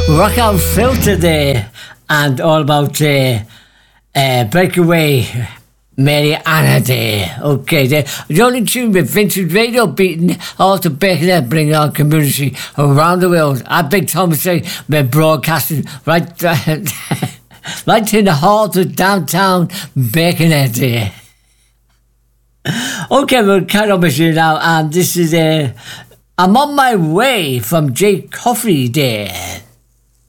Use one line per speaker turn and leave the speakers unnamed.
Rock Out Filter there, and all about Breakaway Mary Anna there. Okay, the only tune with Vincent Radio beating all to Birkenhead, bringing our community around the world. I Big Thomas say we're broadcasting right, right in the heart of downtown Birkenhead there. Okay, we'll carry on with you now, and this is I'm on my way from Jake Coffey there.